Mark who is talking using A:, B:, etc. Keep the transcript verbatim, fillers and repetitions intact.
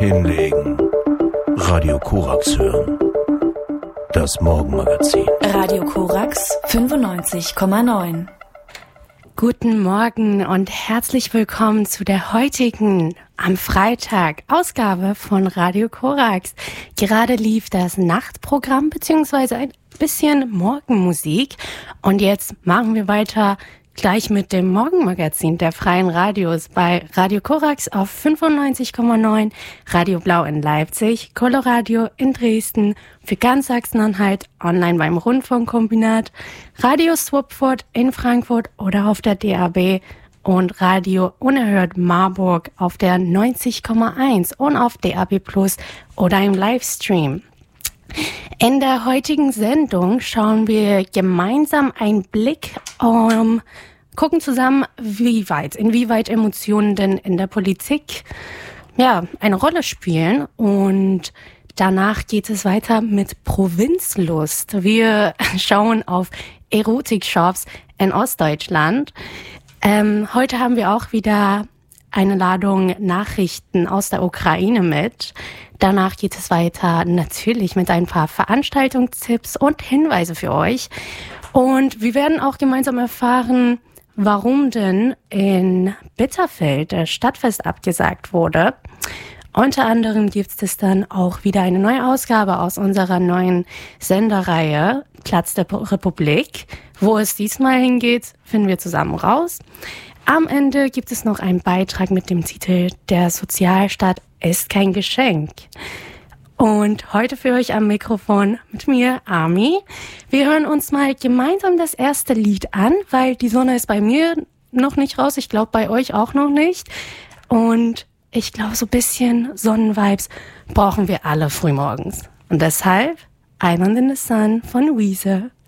A: Hinlegen. Radio Korax hören. Das Morgenmagazin.
B: Radio Korax fünfundneunzig Komma neun.
C: Guten Morgen und herzlich willkommen zu der heutigen, am Freitag, Ausgabe von Radio Korax. Gerade lief das Nachtprogramm bzw. ein bisschen Morgenmusik und jetzt machen wir weiter gleich mit dem Morgenmagazin der Freien Radios bei Radio Korax auf fünfundneunzig Komma neun, Radio Blau in Leipzig, Coloradio in Dresden, für ganz Sachsen-Anhalt, online beim Rundfunkkombinat, Radio Swapford in Frankfurt oder auf der D A B und Radio Unerhört Marburg auf der neunzig Komma eins und auf D A B Plus oder im Livestream. In der heutigen Sendung schauen wir gemeinsam einen Blick, um, gucken zusammen, wie weit, inwieweit Emotionen denn in der Politik, ja, eine Rolle spielen. Und danach geht es weiter mit Provinzlust. Wir schauen auf Erotikshops in Ostdeutschland. Ähm, heute haben wir auch wieder eine Ladung Nachrichten aus der Ukraine mit. Danach geht es weiter natürlich mit ein paar Veranstaltungstipps und Hinweise für euch. Und wir werden auch gemeinsam erfahren, warum denn in Bitterfeld das Stadtfest abgesagt wurde. Unter anderem gibt es dann auch wieder eine neue Ausgabe aus unserer neuen Sendereihe Platz der Republik. Wo es diesmal hingeht, finden wir zusammen raus. Am Ende gibt es noch einen Beitrag mit dem Titel Der Sozialstaat ist kein Geschenk. Und heute für euch am Mikrofon mit mir, Ami. Wir hören uns mal gemeinsam das erste Lied an, weil die Sonne ist bei mir noch nicht raus. Ich glaube bei euch auch noch nicht. Und ich glaube, so ein bisschen Sonnenvibes brauchen wir alle frühmorgens. Und deshalb Island in the Sun von Weezer.